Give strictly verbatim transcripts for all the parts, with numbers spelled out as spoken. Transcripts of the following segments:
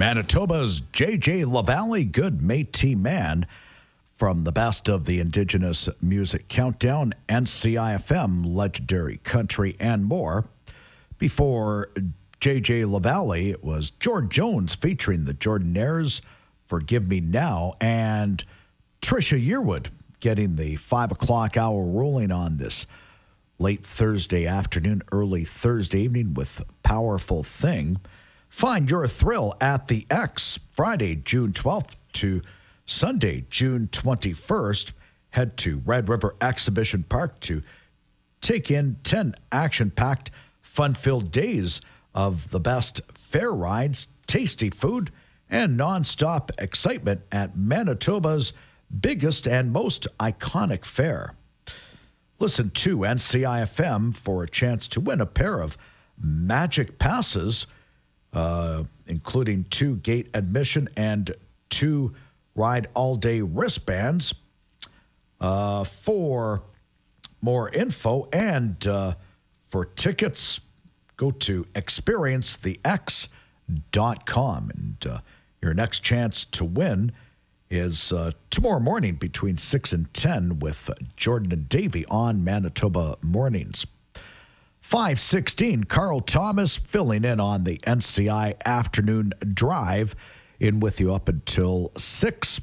Manitoba's J J LaValle, Good Métis Man, from the best of the Indigenous Music Countdown, N C I F M, Legendary Country, and more. Before J J LaValle, it was George Jones featuring the Jordanaires, Forgive Me Now, and Trisha Yearwood getting the five o'clock hour rolling on this late Thursday afternoon, early Thursday evening with Powerful Thing. Find your thrill at the X, Friday, June twelfth to Sunday, June twenty-first. Head to Red River Exhibition Park to take in ten action-packed, fun-filled days of the best fair rides, tasty food, and nonstop excitement at Manitoba's biggest and most iconic fair. Listen to N C I F M for a chance to win a pair of Magic Passes, uh, including two gate admission and two ride all-day wristbands. Uh, for more info and uh, for tickets, go to experience the x dot com. And uh, your next chance to win is uh, tomorrow morning between six and ten with Jordan and Davey on Manitoba Mornings. five sixteen, Carl Thomas filling in on the N C I Afternoon Drive, in with you up until six.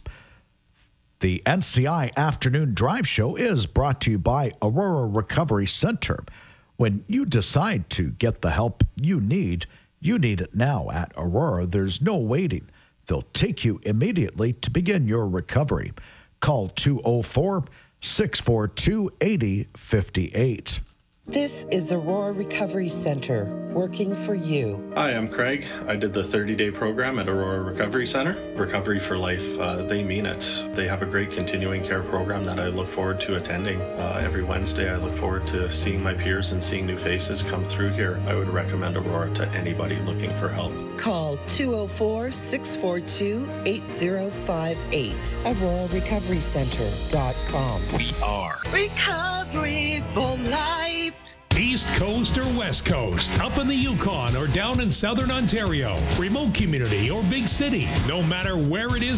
The N C I Afternoon Drive Show is brought to you by Aurora Recovery Center. When you decide to get the help you need, you need it now at Aurora. There's no waiting. They'll take you immediately to begin your recovery. Call two oh four, six four two, eight oh five eight. This is Aurora Recovery Center, working for you. Hi, I'm Craig. I did the thirty-day program at Aurora Recovery Center. Recovery for Life, uh, they mean it. They have a great continuing care program that I look forward to attending. Uh, every Wednesday, I look forward to seeing my peers and seeing new faces come through here. I would recommend Aurora to anybody looking for help. Call two oh four, six four two, eight oh five eight. Aurora Recovery Center dot com. We are Recovery for Life. East Coast or West Coast, up in the Yukon or down in Southern Ontario, remote community or big city, no matter where it is